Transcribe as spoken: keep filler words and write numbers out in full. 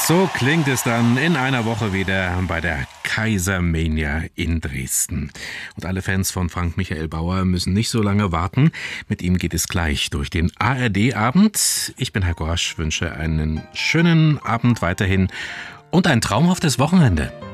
So klingt es dann in einer Woche wieder bei der Kaisermania in Dresden. Und alle Fans von Frank Michael Bauer müssen nicht so lange warten. Mit ihm geht es gleich durch den A R D-Abend. Ich bin Heiko Rasch, wünsche einen schönen Abend weiterhin und ein traumhaftes Wochenende.